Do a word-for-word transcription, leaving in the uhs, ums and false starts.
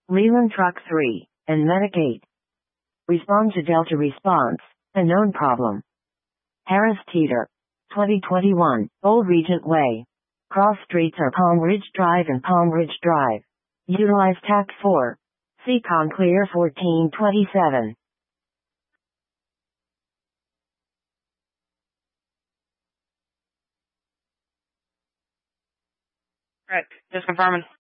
Leland Truck three, and Medic eight. Respond to Delta response, a known problem. Harris Teeter. twenty twenty-one, Old Regent Way. Cross streets are Palm Ridge Drive and Palm Ridge Drive. Utilize T A C four. Seacon Clear fourteen twenty-seven. Right, just confirming.